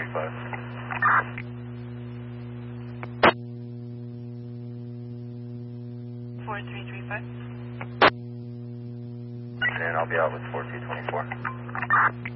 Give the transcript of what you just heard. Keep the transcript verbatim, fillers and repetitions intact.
twenty-five. four three three five. And I'll be out with four two twenty-four.